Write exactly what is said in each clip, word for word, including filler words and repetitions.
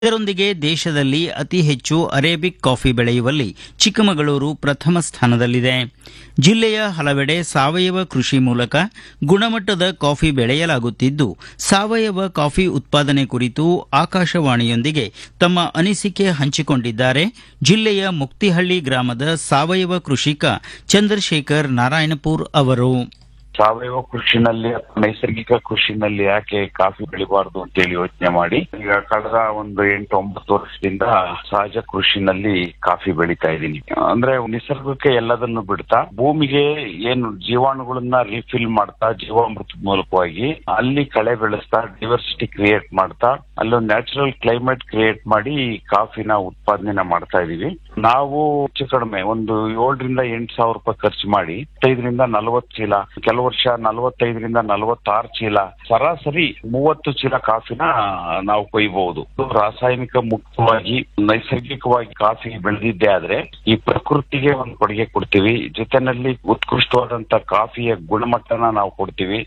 ಇದರೊಂದಿಗೆ ದೇಶದಲ್ಲಿ ಅತಿ ಹೆಚ್ಚು ಅರೇಬಿಕ್ ಕಾಫಿ ಬೆಳೆಯುವಲ್ಲಿ ಚಿಕ್ಕಮಗಳೂರು ಪ್ರಥಮ ಸ್ಥಾನದಲ್ಲಿದೆ. ಜಿಲ್ಲೆಯ ಹಲವೆಡೆ ಸಾವಯವ ಕೃಷಿ ಮೂಲಕ ಗುಣಮಟ್ಟದ ಕಾಫಿ ಬೆಳೆಯಲಾಗುತ್ತಿದ್ದು, ಸಾವಯವ ಕಾಫಿ ಉತ್ಪಾದನೆ ಕುರಿತು ಆಕಾಶವಾಣಿಯೊಂದಿಗೆ ತಮ್ಮ ಅನಿಸಿಕೆ ಹಂಚಿಕೊಂಡಿದ್ದಾರೆ ಜಿಲ್ಲೆಯ ಮುಕ್ತಿಹಳ್ಳಿ ಗ್ರಾಮದ ಸಾವಯವ ಕೃಷಿಕ ಚಂದ್ರಶೇಖರ್ ನಾರಾಯಣಪುರ್ ಅವರು. ಸಾವಯವ ಕೃಷಿನಲ್ಲಿ ಅಥವಾ ನೈಸರ್ಗಿಕ ಕೃಷಿನಲ್ಲಿ ಯಾಕೆ ಕಾಫಿ ಬೆಳಿಬಾರ್ದು ಅಂತೇಳಿ ಯೋಚನೆ ಮಾಡಿ ಈಗ ಕಳೆದ ಒಂದು ಎಂಟು ಒಂಬತ್ತು ವರ್ಷದಿಂದ ಸಹಜ ಕೃಷಿನಲ್ಲಿ ಕಾಫಿ ಬೆಳಿತಾ ಇದ್ದೀನಿ. ಅಂದ್ರೆ ನಿಸರ್ಗಕ್ಕೆ ಎಲ್ಲದನ್ನು ಬಿಡ್ತಾ ಭೂಮಿಗೆ ಏನು ಜೀವಾಣುಗಳನ್ನ ರೀಫಿಲ್ ಮಾಡ್ತಾ ಜೀವಾಮೃತದ ಮೂಲಕವಾಗಿ ಅಲ್ಲಿ ಕಳೆ ಬೆಳೆಸ್ತಾ ಡೈವರ್ಸಿಟಿ ಕ್ರಿಯೇಟ್ ಮಾಡ್ತಾ ಅಲ್ಲೊಂದು ನ್ಯಾಚುರಲ್ ಕ್ಲೈಮೇಟ್ ಕ್ರಿಯೇಟ್ ಮಾಡಿ ಕಾಫಿನ ಉತ್ಪಾದನೆ ಮಾಡ್ತಾ ಇದೀವಿ. ನಾವು ಹೆಚ್ಚು ಕಡಿಮೆ ಒಂದು ಏಳರಿಂದ ಎಂಟು ಸಾವಿರ ರೂಪಾಯಿ ಖರ್ಚು ಮಾಡಿ ಐದರಿಂದ ನಲವತ್ತು ಚೀಲ, ಕೆಲವು ವರ್ಷ ನಲವತ್ತೈದರಿಂದ ನಲವತ್ತಾರು ಚೀಲ, ಸರಾಸರಿ ಮೂವತ್ತು ಚೀಲ ಕಾಫಿನ ನಾವು ಕೊಯ್ಯಬಹುದು. ರಾಸಾಯನಿಕ ಮುಕ್ತವಾಗಿ ನೈಸರ್ಗಿಕವಾಗಿ ಕಾಫಿ ಬೆಳೆದಿದ್ದೇ ಆದ್ರೆ ಈ ಪ್ರಕೃತಿಗೆ ಒಂದು ಕೊಡುಗೆ ಕೊಡ್ತೀವಿ. ಜೊತೆನಲ್ಲಿ ಉತ್ಕೃಷ್ಟವಾದಂತ ಕಾಫಿಯ ಗುಣಮಟ್ಟನ ನಾವು ಕೊಡ್ತೀವಿ.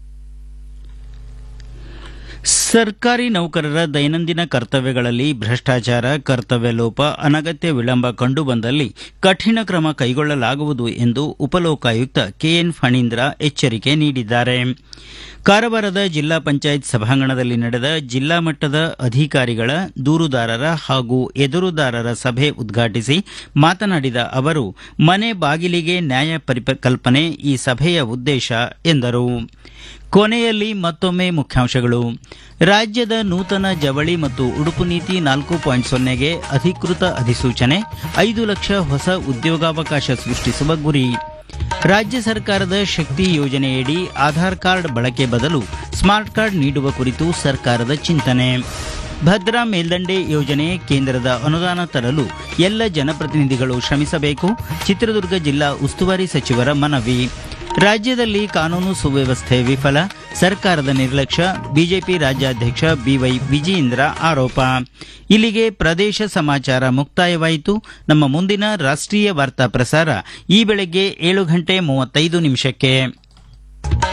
ಸರ್ಕಾರಿ ನೌಕರರ ದೈನಂದಿನ ಕರ್ತವ್ಯಗಳಲ್ಲಿ ಭ್ರಷ್ಟಾಚಾರ, ಕರ್ತವ್ಯ ಲೋಪ, ಅನಗತ್ಯ ವಿಳಂಬ ಕಂಡುಬಂದಲ್ಲಿ ಕಠಿಣ ಕ್ರಮ ಕೈಗೊಳ್ಳಲಾಗುವುದು ಎಂದು ಉಪಲೋಕಾಯುಕ್ತ ಕೆಎನ್ ಫಣೀಂದ್ರ ಎಚ್ಚರಿಕೆ ನೀಡಿದ್ದಾರೆ. ಕಾರವಾರದ ಜಿಲ್ಲಾ ಪಂಚಾಯತ್ ಸಭಾಂಗಣದಲ್ಲಿ ನಡೆದ ಜಿಲ್ಲಾ ಮಟ್ಟದ ಅಧಿಕಾರಿಗಳ, ದೂರುದಾರರ ಹಾಗೂ ಎದುರುದಾರರ ಸಭೆ ಉದ್ಘಾಟಿಸಿ ಮಾತನಾಡಿದ ಅವರು, ಮನೆ ಬಾಗಿಲಿಗೆ ನ್ಯಾಯ ಪರಿಕಲ್ಪನೆ ಈ ಸಭೆಯ ಉದ್ದೇಶ ಎಂದರು. ಕೊನೆಯಲ್ಲಿ ಮತ್ತೊಮ್ಮೆ ಮುಖ್ಯಾಂಶಗಳು. ರಾಜ್ಯದ ನೂತನ ಜವಳಿ ಮತ್ತು ಉಡುಪು ನೀತಿ ನಾಲ್ಕು ಪಾಯಿಂಟ್ ಸೊನ್ನೆಗೆ ಅಧಿಕೃತ ಅಧಿಸೂಚನೆ, ಐದು ಲಕ್ಷ ಹೊಸ ಉದ್ಯೋಗಾವಕಾಶ ಸೃಷ್ಟಿಸುವ ಗುರಿ. ರಾಜ್ಯ ಸರ್ಕಾರದ ಶಕ್ತಿ ಯೋಜನೆಯಡಿ ಆಧಾರ್ ಕಾರ್ಡ್ ಬಳಕೆ ಬದಲು ಸ್ಮಾರ್ಟ್ ಕಾರ್ಡ್ ನೀಡುವ ಕುರಿತು ಸರ್ಕಾರದ ಚಿಂತನೆ. ಭದ್ರಾ ಮೇಲ್ದಂಡೆ ಯೋಜನೆ ಕೇಂದ್ರದ ಅನುದಾನ ತರಲು ಎಲ್ಲ ಜನಪ್ರತಿನಿಧಿಗಳು ಶ್ರಮಿಸಬೇಕು, ಚಿತ್ರದುರ್ಗ ಜಿಲ್ಲಾ ಉಸ್ತುವಾರಿ ಸಚಿವರ ಮನವಿ. ರಾಜ್ಯದಲ್ಲಿ ಕಾನೂನು ಸುವ್ಯವಸ್ಥೆ ವಿಫಲ, ಸರ್ಕಾರದ ನಿರ್ಲಕ್ಷ್ಯ, ಬಿಜೆಪಿ ರಾಜ್ಯಾಧ್ಯಕ್ಷ ಬಿವೈ ವಿಜಯೇಂದ್ರ ಆರೋಪ. ಇಲ್ಲಿಗೆ ಪ್ರದೇಶ ಸಮಾಚಾರ ಮುಕ್ತಾಯವಾಯಿತು. ನಮ್ಮ ಮುಂದಿನ ರಾಷ್ಟ್ರೀಯ ವಾರ್ತಾ ಪ್ರಸಾರ ಈ ಬೆಳಗ್ಗೆ ಏಳು ಗಂಟೆ ಮೂವತ್ತೈದು ನಿಮಿಷಕ್ಕೆ.